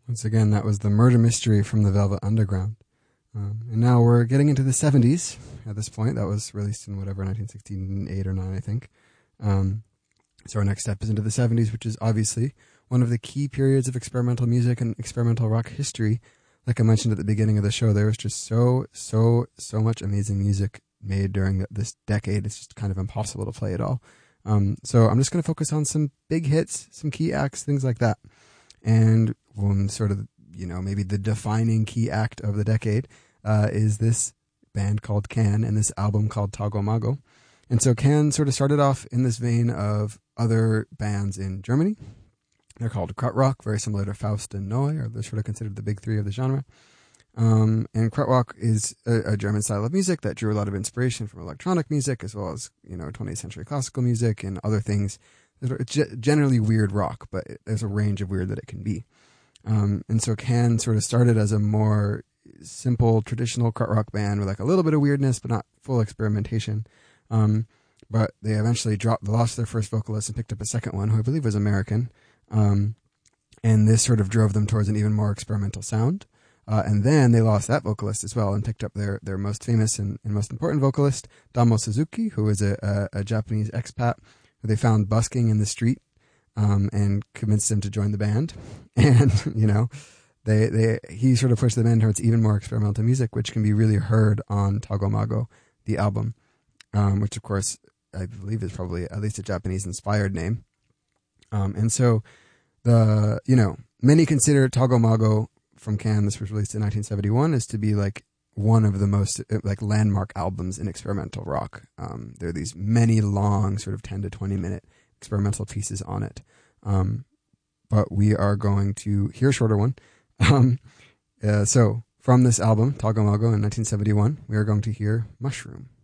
Once again, that was the Murder Mystery from the Velvet Underground. And now we're getting into the 70s at this point. That was released in whatever, 1968 or 9, I think. So our next step is into the 70s, which is obviously one of the key periods of experimental music and experimental rock history. Like I mentioned at the beginning of the show, there was just so much amazing music made during this decade. It's just kind of impossible to play it all. So I'm just going to focus on some big hits, some key acts, things like that. And one sort of, maybe the defining key act of the decade is this band called Can and this album called Tagomago. And so Can sort of started off in this vein of other bands in Germany. They're called Krautrock, very similar to Faust and Neu, or they're sort of considered the big three of the genre. And Krautrock is a German style of music that drew a lot of inspiration from electronic music, as well as 20th century classical music and other things. It's generally weird rock, but there's a range of weird that it can be. And so Can sort of started as a more simple, traditional Krautrock band with like a little bit of weirdness, but not full experimentation. But they eventually lost their first vocalist and picked up a second one, who I believe was American. And this sort of drove them towards an even more experimental sound. And then they lost that vocalist as well and picked up their most famous and most important vocalist, Damo Suzuki, who was a Japanese expat who they found busking in the street, and convinced him to join the band. And, he sort of pushed the band towards even more experimental music, which can be really heard on Tagomago, the album, which of course I believe is probably at least a Japanese inspired name. And so many consider Tagomago from Can, this was released in 1971, is to be like one of the most like landmark albums in experimental rock. There are these many long sort of 10 to 20 minute experimental pieces on it. But we are going to hear a shorter one. So from this album, Tagomago in 1971, we are going to hear Mushroom.